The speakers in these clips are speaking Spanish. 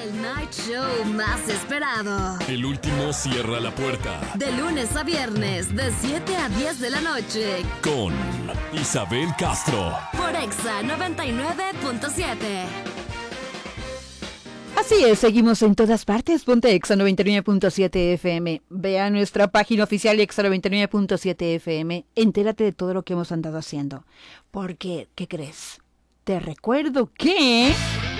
El night show más esperado. El último cierra la puerta. De lunes a viernes, de 7 a 10 de la noche. Con Isabel Castro. Por Exa 99.7. Así es, seguimos en todas partes. Ponte Exa 99.7 FM. Ve a nuestra página oficial Exa 99.7 FM. Entérate de todo lo que hemos andado haciendo. Porque, ¿qué crees? Te recuerdo que...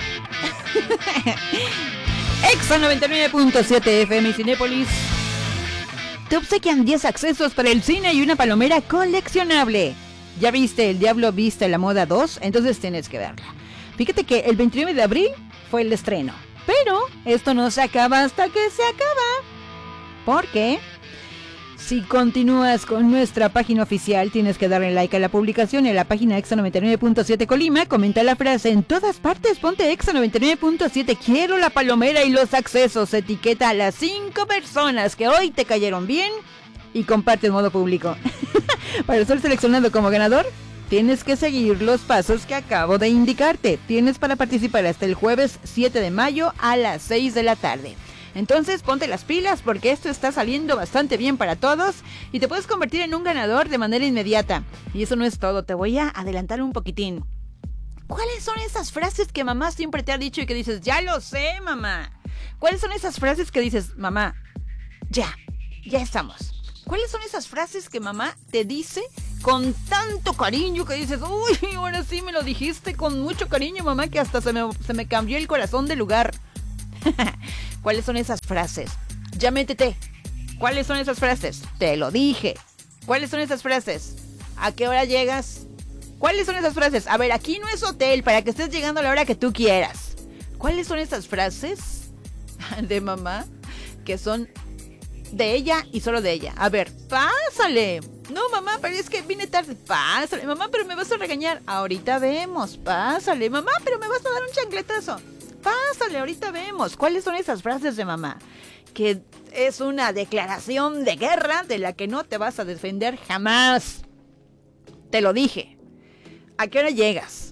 Exa 99.7 FM y Cinépolis te obsequian 10 accesos para el cine y una palomera coleccionable. ¿Ya viste El Diablo Viste la Moda 2? Entonces tienes que verla. Fíjate que el 29 de abril fue el estreno. Pero esto no se acaba hasta que se acaba. Porque si continúas con nuestra página oficial, tienes que darle like a la publicación en la página Exa 99.7 Colima. Comenta la frase en todas partes, ponte Exa 99.7. Quiero la palomera y los accesos. Etiqueta a las 5 personas que hoy te cayeron bien y comparte en modo público. Para ser seleccionado como ganador, tienes que seguir los pasos que acabo de indicarte. Tienes para participar hasta el jueves 7 de mayo a las 6 de la tarde. Entonces ponte las pilas porque esto está saliendo bastante bien para todos y te puedes convertir en un ganador de manera inmediata. Y eso no es todo, te voy a adelantar un poquitín. ¿Cuáles son esas frases que mamá siempre te ha dicho y que dices, ya lo sé, mamá? ¿Cuáles son esas frases que dices, mamá, ya estamos? ¿Cuáles son esas frases que mamá te dice con tanto cariño que dices, uy, ahora sí me lo dijiste con mucho cariño, mamá, que hasta se me cambió el corazón de lugar? ¿Cuáles son esas frases? Ya métete. ¿Cuáles son esas frases? Te lo dije. ¿Cuáles son esas frases? ¿A qué hora llegas? ¿Cuáles son esas frases? A ver, aquí no es hotel para que estés llegando a la hora que tú quieras. ¿Cuáles son esas frases de mamá que son de ella y solo de ella? A ver, pásale. No, mamá, pero es que vine tarde. Pásale. Mamá, pero me vas a regañar. Ahorita vemos. Pásale. Mamá, pero me vas a dar un chancletazo. Pásale, ahorita vemos. ¿Cuáles son esas frases de mamá? Que es una declaración de guerra de la que no te vas a defender jamás. Te lo dije. ¿A qué hora llegas?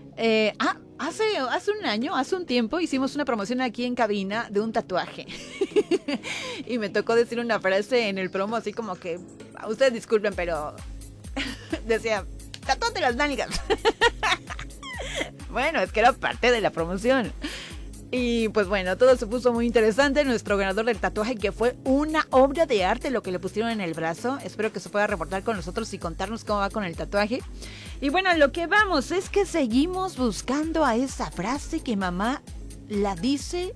Hace un año, hace un tiempo, hicimos una promoción aquí en cabina de un tatuaje. Y me tocó decir una frase en el promo así como que, ustedes disculpen, pero decía, tatúate las nalgas. Bueno, es que era parte de la promoción. Y pues bueno, todo se puso muy interesante. Nuestro ganador del tatuaje, que fue una obra de arte lo que le pusieron en el brazo. Espero que se pueda reportar con nosotros y contarnos cómo va con el tatuaje. Y bueno, lo que vamos es que seguimos buscando a esa frase que mamá la dice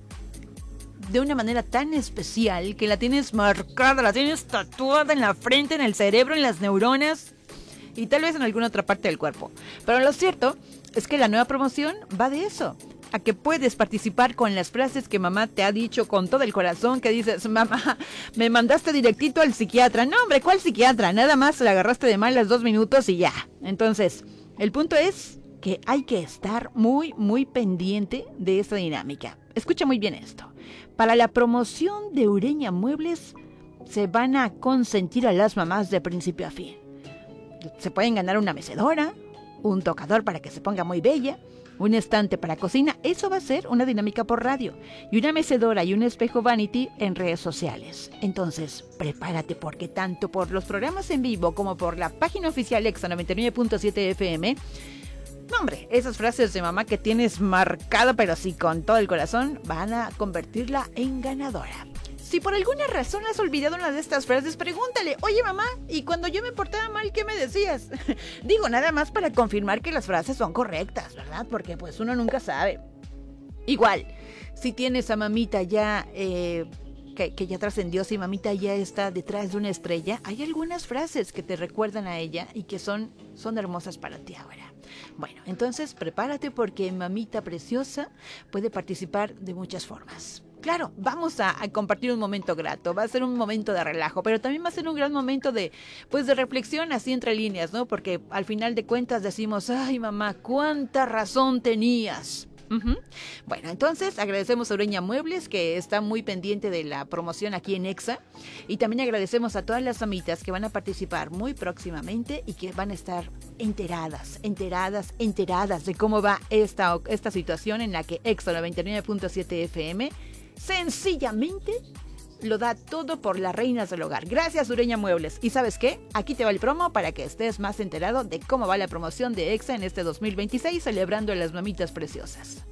de una manera tan especial que la tienes marcada, la tienes tatuada en la frente, en el cerebro, en las neuronas y tal vez en alguna otra parte del cuerpo. Pero lo cierto es que la nueva promoción va de eso, a que puedes participar con las frases que mamá te ha dicho con todo el corazón, que dices, mamá, me mandaste directito al psiquiatra. No, hombre, ¿cuál psiquiatra? Nada más la agarraste de mal 2 minutos y ya. Entonces, el punto es que hay que estar muy, muy pendiente de esta dinámica. Escucha muy bien esto. Para la promoción de Ureña Muebles, se van a consentir a las mamás de principio a fin. Se pueden ganar una mecedora, un tocador para que se ponga muy bella, un estante para cocina. Eso va a ser una dinámica por radio, y una mecedora y un espejo vanity en redes sociales. Entonces, prepárate porque tanto por los programas en vivo como por la página oficial Exa 99.7 FM, no, hombre, esas frases de mamá que tienes marcada pero sí con todo el corazón, van a convertirla en ganadora. Si por alguna razón has olvidado una de estas frases, pregúntale, oye mamá, ¿y cuando yo me portaba mal, qué me decías? Digo, nada más para confirmar que las frases son correctas, ¿verdad? Porque pues uno nunca sabe. Igual, si tienes a mamita ya, que ya trascendió, si mamita ya está detrás de una estrella, hay algunas frases que te recuerdan a ella y que son hermosas para ti ahora. Bueno, entonces prepárate porque mamita preciosa puede participar de muchas formas. Claro, vamos a compartir un momento grato, va a ser un momento de relajo, pero también va a ser un gran momento de reflexión así entre líneas, ¿no? Porque al final de cuentas decimos, ay mamá, cuánta razón tenías. Bueno, entonces agradecemos a Ureña Muebles, que está muy pendiente de la promoción aquí en Exa, y también agradecemos a todas las mamitas que van a participar muy próximamente y que van a estar enteradas de cómo va esta situación en la que Exa 99.7 FM sencillamente lo da todo por las reinas del hogar. Gracias, Ureña Muebles. ¿Y sabes qué? Aquí te va el promo para que estés más enterado de cómo va la promoción de Exa en este 2026, celebrando a las mamitas preciosas.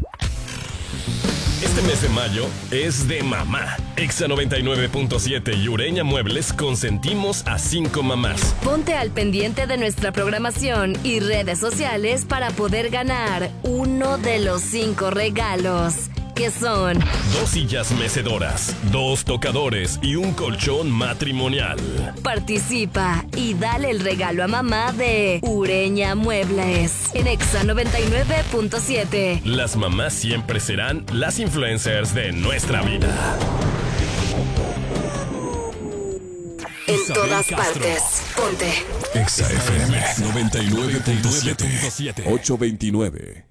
Este mes de mayo es de mamá. Exa 99.7 y Ureña Muebles consentimos a 5 mamás. Ponte al pendiente de nuestra programación y redes sociales para poder ganar uno de los 5 regalos, que son 2 sillas mecedoras, 2 tocadores y un colchón matrimonial. Participa y dale el regalo a mamá de Ureña Muebles en Exa 99.7. Las mamás siempre serán las influencers de nuestra vida. En Isabel todas Castro. partes, ponte Exa FM 99.7 829.